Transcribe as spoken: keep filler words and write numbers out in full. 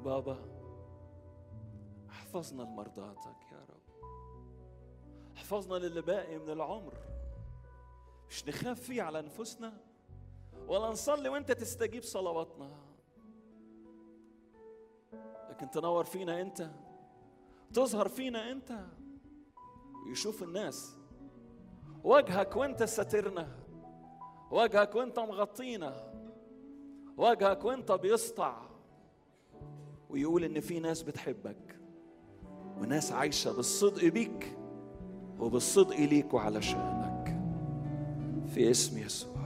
بابا احفظنا لمرضاتك يا رب، احفظنا للي باقي من العمر، مش نخاف فيه على نفوسنا ولا نصلي وانت تستجيب صلواتنا، لكن تنور فينا انت، تظهر فينا انت، ويشوف الناس وجهك وانت سترنا، وجهك وانت مغطينا، وجهك وانت بيسطع، ويقول ان في ناس بتحبك وناس عايشة بالصدق بيك وبالصدق ليك وعلشانك، في اسم يسوع.